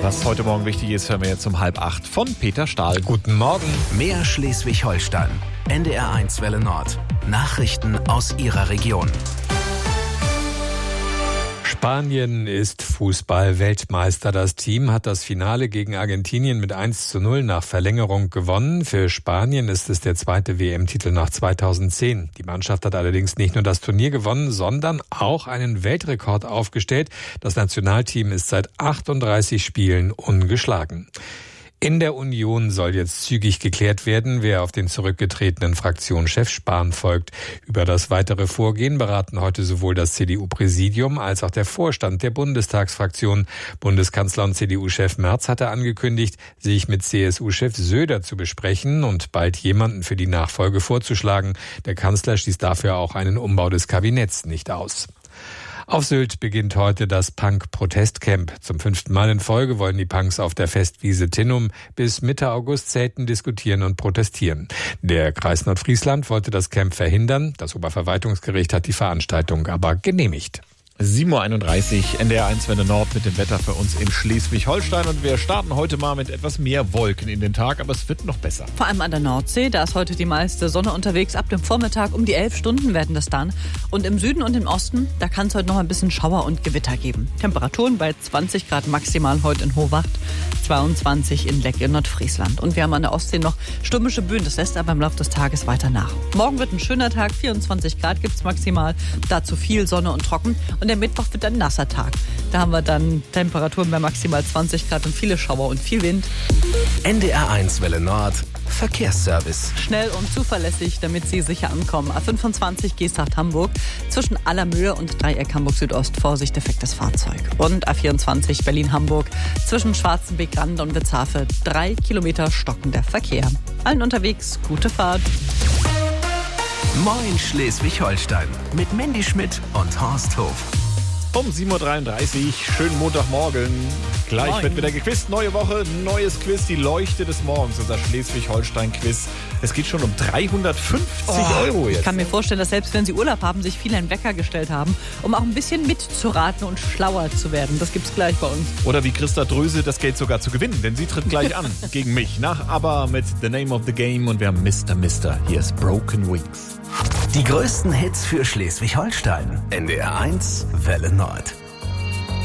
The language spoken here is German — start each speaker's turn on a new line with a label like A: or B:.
A: Was heute Morgen wichtig ist, hören wir jetzt um 7:30 von Peter Stahl.
B: Guten Morgen.
C: Mehr Schleswig-Holstein. NDR1 Welle Nord. Nachrichten aus Ihrer Region.
B: Spanien ist Fußball-Weltmeister. Das Team hat das Finale gegen Argentinien mit 1:0 nach Verlängerung gewonnen. Für Spanien ist es der zweite WM-Titel nach 2010. Die Mannschaft hat allerdings nicht nur das Turnier gewonnen, sondern auch einen Weltrekord aufgestellt. Das Nationalteam ist seit 38 Spielen ungeschlagen. In der Union soll jetzt zügig geklärt werden, wer auf den zurückgetretenen Fraktionschef Spahn folgt. Über das weitere Vorgehen beraten heute sowohl das CDU-Präsidium als auch der Vorstand der Bundestagsfraktion. Bundeskanzler und CDU-Chef Merz hatte angekündigt, sich mit CSU-Chef Söder zu besprechen und bald jemanden für die Nachfolge vorzuschlagen. Der Kanzler schließt dafür auch einen Umbau des Kabinetts nicht aus. Auf Sylt beginnt heute das Punk-Protestcamp. Zum 5. Mal in Folge wollen die Punks auf der Festwiese Tinnum bis Mitte August zelten, diskutieren und protestieren. Der Kreis Nordfriesland wollte das Camp verhindern. Das Oberverwaltungsgericht hat die Veranstaltung aber genehmigt.
A: 7:31 Uhr, NDR1 Welle Nord mit dem Wetter für uns in Schleswig-Holstein. Und wir starten heute mal mit etwas mehr Wolken in den Tag, aber es wird noch besser.
D: Vor allem an der Nordsee, da ist heute die meiste Sonne unterwegs. Ab dem Vormittag um die 11 Stunden werden das dann. Und im Süden und im Osten, da kann es heute noch ein bisschen Schauer und Gewitter geben. Temperaturen bei 20 Grad maximal heute in Hohwacht, 22 in Leck in Nordfriesland. Und wir haben an der Ostsee noch stürmische Böen, das lässt aber im Laufe des Tages weiter nach. Morgen wird ein schöner Tag, 24 Grad gibt es maximal, dazu viel Sonne und trocken. Und der Mittwoch wird ein nasser Tag. Da haben wir dann Temperaturen bei maximal 20 Grad und viele Schauer und viel Wind.
C: NDR1 Welle Nord. Verkehrsservice.
D: Schnell und zuverlässig, damit Sie sicher ankommen. A25 Geesthacht-Hamburg zwischen Allermöhe und Dreieck Hamburg-Südost. Vorsicht, defektes Fahrzeug. Und A24 Berlin-Hamburg zwischen Schwarzenbeck-Rande und Witzhafe. 3 Kilometer stockender Verkehr. Allen unterwegs, gute Fahrt.
C: Moin Schleswig-Holstein mit Mandy Schmidt und Horst Hof.
A: Um 7:33 Uhr, schönen Montagmorgen. Gleich
D: Moin.
A: wird wieder gequizt. Neue Woche, neues Quiz, die Leuchte des Morgens, unser Schleswig-Holstein-Quiz. Es geht schon um 350 Euro jetzt.
D: Ich kann mir vorstellen, dass selbst wenn Sie Urlaub haben, sich viele einen Wecker gestellt haben, um auch ein bisschen mitzuraten und schlauer zu werden. Das gibt's gleich bei uns.
A: Oder wie Christa Dröse das Geld sogar zu gewinnen, denn sie tritt gleich an gegen mich. Nach ABBA mit The Name of the Game und wir haben Mr. Hier ist Broken Wings.
C: Die größten Hits für Schleswig-Holstein. NDR1 Welle Nord.